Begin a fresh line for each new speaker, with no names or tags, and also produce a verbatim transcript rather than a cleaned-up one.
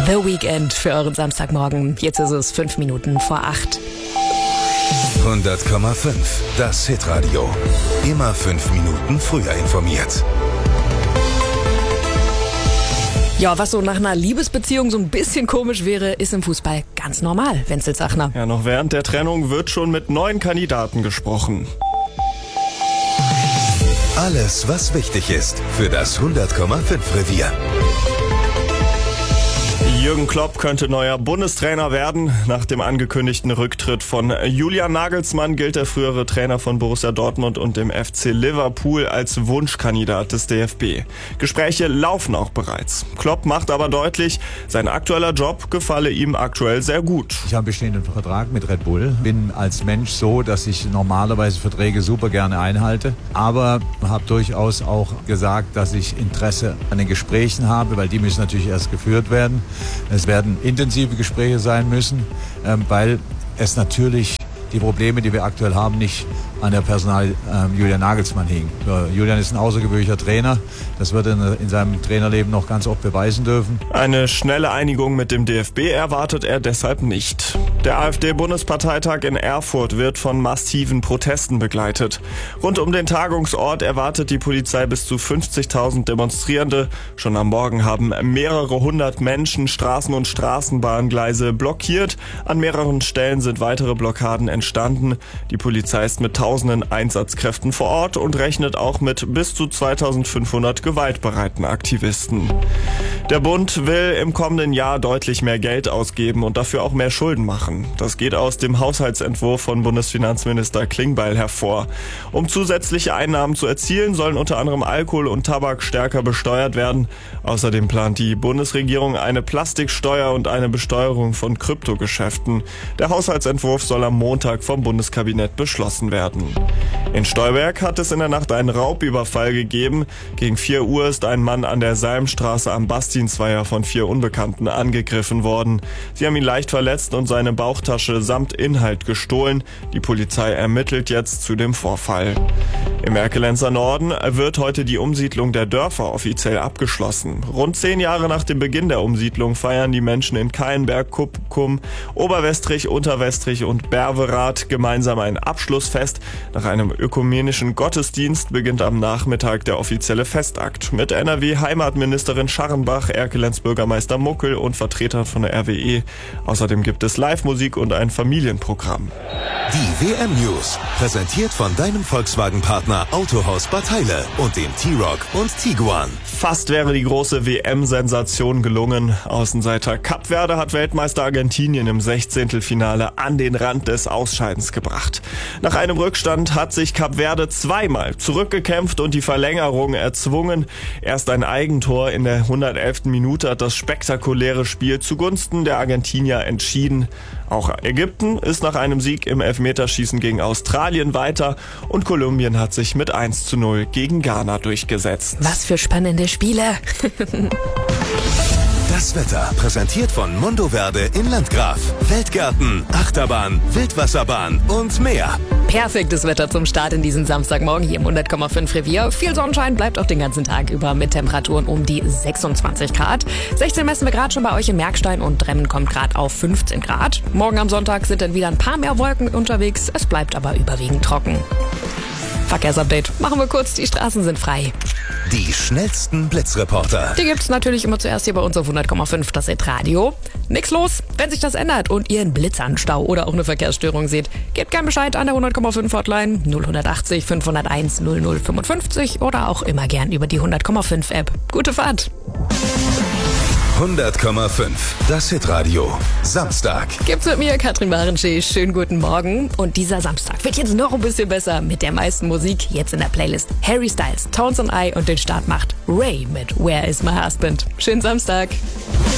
The Weekend für euren Samstagmorgen. Jetzt ist es fünf Minuten vor acht.
hundert Komma fünf, das Hitradio. Immer fünf Minuten früher informiert.
Ja, was so nach einer Liebesbeziehung so ein bisschen komisch wäre, ist im Fußball ganz normal, Wenzel Zachner.
Ja, noch während der Trennung wird schon mit neuen Kandidaten gesprochen.
Alles, was wichtig ist für das hundert Komma fünf Revier.
Jürgen Klopp könnte neuer Bundestrainer werden. Nach dem angekündigten Rücktritt von Julian Nagelsmann gilt der frühere Trainer von Borussia Dortmund und dem F C Liverpool als Wunschkandidat des D F B. Gespräche laufen auch bereits. Klopp macht aber deutlich, sein aktueller Job gefalle ihm aktuell sehr gut.
Ich habe einen bestehenden Vertrag mit Red Bull. Bin als Mensch so, dass ich normalerweise Verträge super gerne einhalte. Aber habe durchaus auch gesagt, dass ich Interesse an den Gesprächen habe, weil die müssen natürlich erst geführt werden. Es werden intensive Gespräche sein müssen, weil es natürlich die Probleme, die wir aktuell haben, nicht an der Personal ähm, Julian Nagelsmann hing. Julian ist ein außergewöhnlicher Trainer. Das wird er in seinem Trainerleben noch ganz oft beweisen dürfen.
Eine schnelle Einigung mit dem D F B erwartet er deshalb nicht. Der AfD-Bundesparteitag in Erfurt wird von massiven Protesten begleitet. Rund um den Tagungsort erwartet die Polizei bis zu fünfzigtausend Demonstrierende. Schon am Morgen haben mehrere hundert Menschen Straßen und Straßenbahngleise blockiert. An mehreren Stellen sind weitere Blockaden entstanden. Die Polizei ist mit tausenden Einsatzkräften vor Ort und rechnet auch mit bis zu zweitausendfünfhundert gewaltbereiten Aktivisten. Der Bund will im kommenden Jahr deutlich mehr Geld ausgeben und dafür auch mehr Schulden machen. Das geht aus dem Haushaltsentwurf von Bundesfinanzminister Klingbeil hervor. Um zusätzliche Einnahmen zu erzielen, sollen unter anderem Alkohol und Tabak stärker besteuert werden. Außerdem plant die Bundesregierung eine Plastiksteuer und eine Besteuerung von Kryptogeschäften. Der Haushaltsentwurf soll am Montag vom Bundeskabinett beschlossen werden. In Stolberg hat es in der Nacht einen Raubüberfall gegeben. Gegen vier Uhr ist ein Mann an der Salmstraße am Bastiensweiher von vier Unbekannten angegriffen worden. Sie haben ihn leicht verletzt und seine Bauchtasche samt Inhalt gestohlen. Die Polizei ermittelt jetzt zu dem Vorfall. Im Erkelenzer Norden wird heute die Umsiedlung der Dörfer offiziell abgeschlossen. Rund zehn Jahre nach dem Beginn der Umsiedlung feiern die Menschen in Keienberg, Kupkum, Oberwestrich, Unterwestrich und Berverath gemeinsam ein Abschlussfest. Nach einem ökumenischen Gottesdienst beginnt am Nachmittag der offizielle Festakt mit N R W-Heimatministerin Scharrenbach, Erkelenz Bürgermeister Muckel und Vertretern von der R W E. Außerdem gibt es Live-Musik und ein Familienprogramm.
Die W M-News, präsentiert von deinem Volkswagen-Partner Autohaus Bad Heile und dem T-Roc und Tiguan.
Fast wäre die große W M-Sensation gelungen. Außenseiter Kap Verde hat Weltmeister Argentinien im Sechzehntelfinale an den Rand des Ausscheidens gebracht. Nach einem Rückstand hat sich Kap Verde zweimal zurückgekämpft und die Verlängerung erzwungen. Erst ein Eigentor in der hundertelften Minute hat das spektakuläre Spiel zugunsten der Argentinier entschieden. Auch Ägypten ist nach einem Sieg im Elfmeterschießen gegen Australien weiter und Kolumbien hat sich mit eins zu null gegen Ghana durchgesetzt.
Was für spannende Spiele.
Das Wetter, präsentiert von Mondo Verde in Landgraf. Feldgärten, Achterbahn, Wildwasserbahn und mehr.
Perfektes Wetter zum Start in diesen Samstagmorgen hier im hundert Komma fünf Revier. Viel Sonnenschein bleibt auch den ganzen Tag über mit Temperaturen um die sechsundzwanzig Grad. sechzehn messen wir gerade schon bei euch in Merkstein und Dremmen kommt gerade auf fünfzehn Grad. Morgen am Sonntag sind dann wieder ein paar mehr Wolken unterwegs. Es bleibt aber überwiegend trocken. Verkehrsupdate. Machen wir kurz, die Straßen sind frei.
Die schnellsten Blitzreporter.
Die gibt's natürlich immer zuerst hier bei uns auf hundert Komma fünf, das Hitradio. Nix los, wenn sich das ändert und ihr einen Blitzanstau oder auch eine Verkehrsstörung seht, gebt gern Bescheid an der hundert Komma fünf Hotline null acht null fünf null eins null null fünfundfünfzig oder auch immer gern über die hundert Komma fünf App. Gute Fahrt!
hundert Komma fünf, das Hitradio. Samstag.
Gibt's mit mir, Katrin Barenschee. Schönen guten Morgen. Und dieser Samstag wird jetzt noch ein bisschen besser mit der meisten Musik. Jetzt in der Playlist Harry Styles, Tones and I und den Start macht Ray mit Where is my husband. Schönen Samstag.